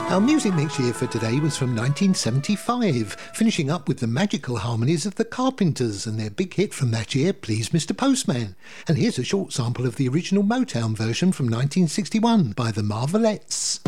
Our music mix year for today was from 1975, finishing up with the magical harmonies of the Carpenters and their big hit from that year, Please Mr. Postman. And here's a short sample of the original Motown version from 1961 by the Marvelettes.